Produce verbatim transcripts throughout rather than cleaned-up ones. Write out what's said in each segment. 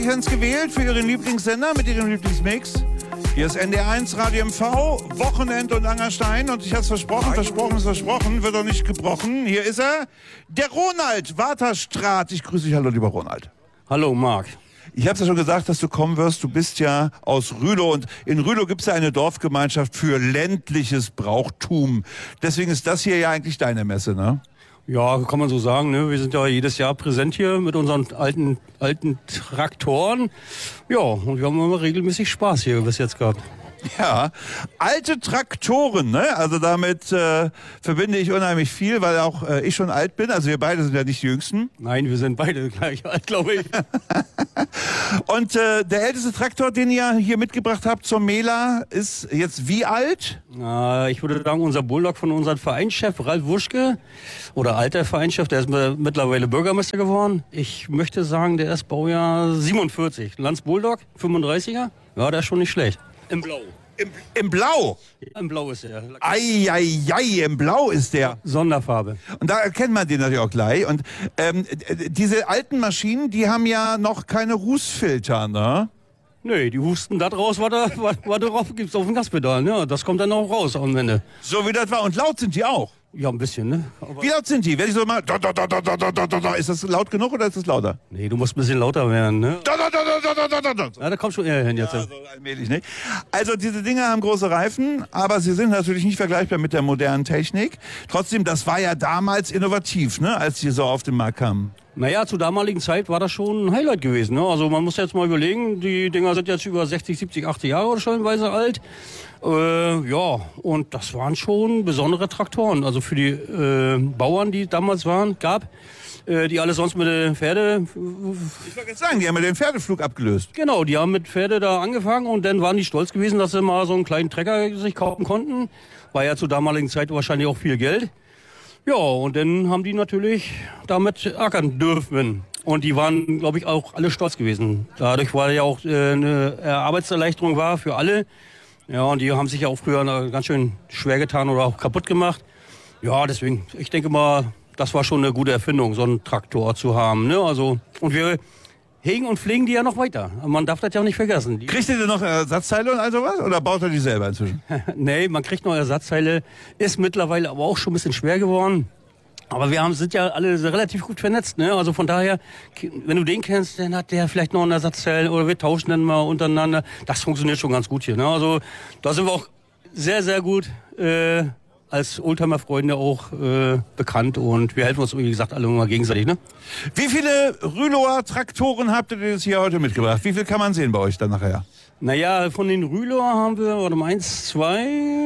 Fans gewählt für ihren Lieblingssender mit ihrem Lieblingsmix. Hier ist N D R eins Radio M V, Wochenend und Angerstein. Und ich habe es versprochen, versprochen ist versprochen, wird doch nicht gebrochen. Hier ist er, der Ronald Waterstraat. Ich grüße dich, hallo lieber Ronald. Hallo Marc. Ich habe es ja schon gesagt, dass du kommen wirst. Du bist ja aus Rülow und in Rülow gibt es ja eine Dorfgemeinschaft für ländliches Brauchtum. Deswegen ist das hier ja eigentlich deine Messe, ne? Ja, kann man so sagen. Ne? Wir sind ja jedes Jahr präsent hier mit unseren alten, alten Traktoren. Ja, und wir haben immer regelmäßig Spaß hier bis jetzt gehabt. Ja, alte Traktoren, ne? Also damit äh, verbinde ich unheimlich viel, weil auch äh, ich schon alt bin. Also wir beide sind ja nicht die Jüngsten. Nein, wir sind beide gleich alt, glaube ich. Und äh, der älteste Traktor, den ihr hier mitgebracht habt zur Mela, ist jetzt wie alt? Äh, ich würde sagen, unser Bulldog von unserem Vereinschef Ralf Wuschke, oder alter Vereinschef, der ist mittlerweile Bürgermeister geworden. Ich möchte sagen, der ist Baujahr siebenundvierzig. Lanz Bulldog, fünfunddreißiger. Ja, der ist schon nicht schlecht. Im Blau. Im, im Blau? Ja, im Blau ist er. Ei, ei, ei, im Blau ist der. Sonderfarbe. Und da erkennt man den natürlich auch gleich. Und ähm, diese alten Maschinen, die haben ja noch keine Rußfilter, ne? Nee, die husten da raus, was da, was, was drauf gibt's auf dem Gaspedal. Ne? Das kommt dann auch raus am Ende. So wie das war. Und laut sind die auch? Ja, ein bisschen, ne? Aber wie laut sind die? Wenn ich so mal... Da, da, da, da, da, da, da, da. Ist das laut genug oder ist das lauter? Nee, du musst ein bisschen lauter werden, ne? Da, da, da, da, da, da, da, da. Ja, da kommt schon eher hin jetzt. Ja, so allmählich, ne? Also diese Dinger haben große Reifen, aber sie sind natürlich nicht vergleichbar mit der modernen Technik. Trotzdem, das war ja damals innovativ, ne? Als die so auf den Markt kamen. Naja, zur damaligen Zeit war das schon ein Highlight gewesen. Ne? Also man muss jetzt mal überlegen, die Dinger sind jetzt über sechzig, siebzig, achtzig Jahre stellenweise alt. Äh, ja, und das waren schon besondere Traktoren. Also für die äh, Bauern, die damals waren, gab, äh, die alle sonst mit den Pferde... Ich wollte jetzt sagen, die haben mit den Pferdeflug abgelöst. Genau, die haben mit Pferde da angefangen und dann waren die stolz gewesen, dass sie mal so einen kleinen Trecker sich kaufen konnten. War ja zur damaligen Zeit wahrscheinlich auch viel Geld. Ja, und dann haben die natürlich damit ackern dürfen. Und die waren, glaube ich, auch alle stolz gewesen. Dadurch war ja auch äh, eine Arbeitserleichterung war für alle. Ja, und die haben sich ja auch früher ganz schön schwer getan oder auch kaputt gemacht. Ja, deswegen, ich denke mal, das war schon eine gute Erfindung, so einen Traktor zu haben. Ne? Also, und wir hegen und pflegen die ja noch weiter. Man darf das ja auch nicht vergessen. Die Kriegt ihr denn noch Ersatzteile und all sowas? Oder baut ihr die selber inzwischen? Nee, man kriegt noch Ersatzteile. Ist mittlerweile aber auch schon ein bisschen schwer geworden. Aber wir haben, sind ja alle relativ gut vernetzt. Ne? Also von daher, wenn du den kennst, dann hat der vielleicht noch ein Ersatzteil oder wir tauschen dann mal untereinander. Das funktioniert schon ganz gut hier. Ne? Also da sind wir auch sehr, sehr gut äh, als Oldtimer-Freunde auch äh, bekannt und wir helfen uns, wie gesagt, alle mal gegenseitig. Ne? Wie viele Rülower Traktoren habt ihr jetzt hier heute mitgebracht? Wie viel kann man sehen bei euch dann nachher? Naja, von den Rülower haben wir, warte mal, eins, zwei,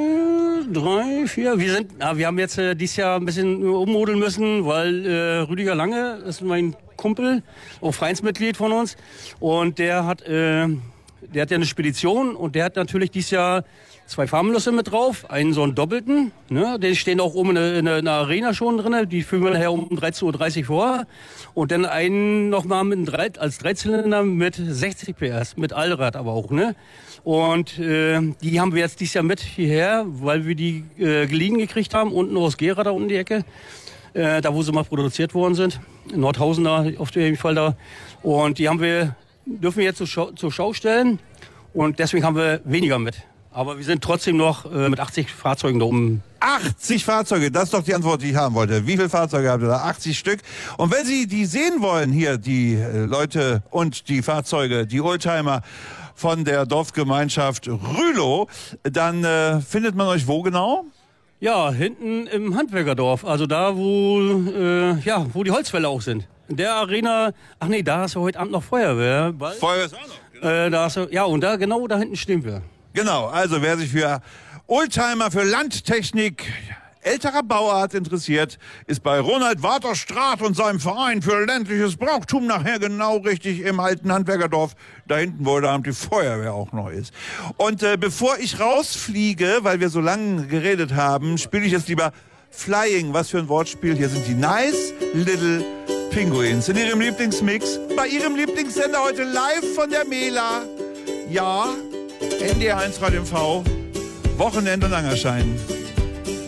drei, vier. Wir sind, na, wir haben jetzt äh, dieses Jahr ein bisschen ummodeln müssen, weil äh, Rüdiger Lange, das ist mein Kumpel, auch Vereinsmitglied von uns, und der hat, äh, der hat ja eine Spedition und der hat natürlich dieses Jahr zwei Farbenlüsse mit drauf, einen so einen doppelten, ne? Die stehen auch oben in der, in der Arena schon drin, die führen wir nachher um dreizehn Uhr dreißig vor. Und dann einen nochmal mit einem drei, als Dreizylinder mit sechzig P S, mit Allrad aber auch, ne? Und äh, die haben wir jetzt dieses Jahr mit hierher, weil wir die äh, geliehen gekriegt haben, unten aus Gera, da unten die Ecke, äh, da wo sie mal produziert worden sind, in Nordhausen da, auf jeden Fall da. Und die haben wir, dürfen wir jetzt zur Schau, zur Schau stellen und deswegen haben wir weniger mit. Aber wir sind trotzdem noch äh, mit achtzig Fahrzeugen da oben. achtzig Fahrzeuge, das ist doch die Antwort, die ich haben wollte. Wie viele Fahrzeuge habt ihr da? achtzig Stück. Und wenn Sie die sehen wollen, hier die äh, Leute und die Fahrzeuge, die Oldtimer von der Dorfgemeinschaft Rülow, dann äh, findet man euch wo genau? Ja, hinten im Handwerkerdorf, also da, wo, äh, ja, wo die Holzfäller auch sind. In der Arena, ach nee, da ist ja heute Abend noch Feuerwehr. Bald. Feuerwehr ist auch noch, genau. Äh, da ist, ja, und da, genau da hinten stehen wir. Genau, also wer sich für Oldtimer, für Landtechnik älterer Bauart interessiert, ist bei Ronald Waterstraat und seinem Verein für ländliches Brauchtum nachher genau richtig im alten Handwerkerdorf, da hinten, wo da die Feuerwehr auch noch ist. Und äh, bevor ich rausfliege, weil wir so lange geredet haben, spiele ich jetzt lieber Flying. Was für ein Wortspiel. Hier sind die Nice Little Penguins in ihrem Lieblingsmix, bei ihrem Lieblingssender heute live von der Mela. Ja, N D R eins Radio M V, Wochenend und Angerschein.